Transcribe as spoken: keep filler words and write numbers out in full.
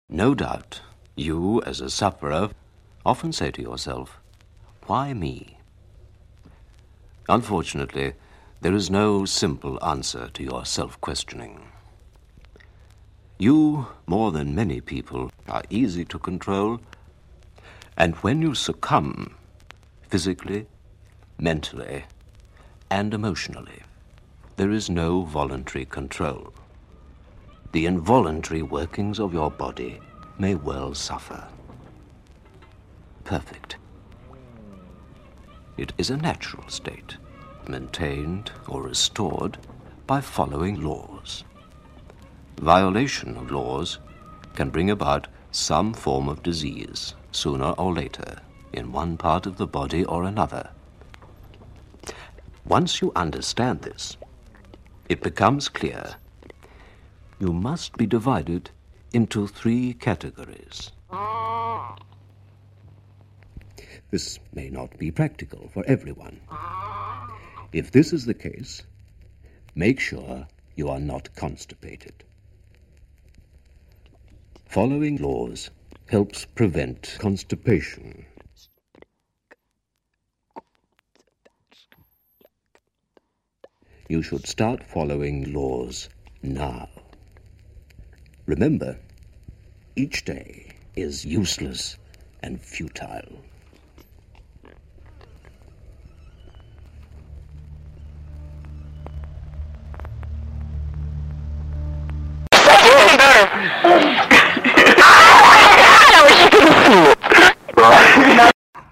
No doubt, you, as a sufferer, often say to yourself, "Why me?" Unfortunately, there is no simple answer to your self-questioning. You, more than many people, are easy to control, and when you succumb, physically, mentally, and emotionally, there is no voluntary control. The involuntary workings of your body may well suffer. Perfect. It is a natural state, maintained or restored by following laws. Violation of laws can bring about some form of disease, sooner or later, in one part of the body or another. Once you understand this, it becomes clear you must be divided into three categories. This may not be practical for everyone. If this is the case, make sure you are not constipated. Following laws helps prevent constipation. You should start following laws now. Remember, each day is useless and futile. Better.